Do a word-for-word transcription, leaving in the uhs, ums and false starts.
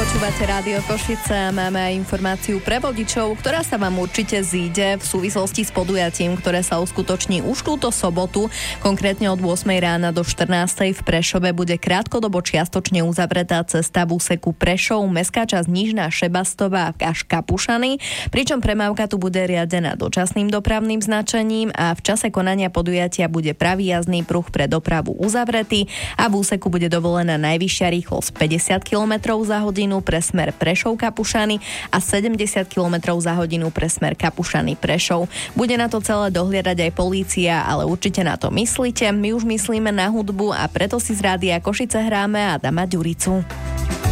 Počúvate Rádio Košice a máme aj informáciu pre vodičov, ktorá sa vám určite zíde v súvislosti s podujatím, ktoré sa uskutoční už túto sobotu. Konkrétne od ôsmej rána do štrnástej v Prešove bude krátkodobo čiastočne uzavretá cesta v úseku Prešov, mestská časť Nižná Šebastová až Kapušany, pričom premávka tu bude riadená dočasným dopravným značením a v čase konania podujatia bude pravý jazdný pruh pre dopravu uzavretý a v úseku bude dovolená najvyššia rýchlosť päťdesiat kilometrov za hodinu pre smer Prešov Kapušany a sedemdesiat kilometrov za hodinu pre smer Kapušany Prešov. Bude na to celé dohliadať aj polícia, ale určite na to myslíte. My už myslíme na hudbu a preto si z Rádia Košice hráme Adama Ďuricu.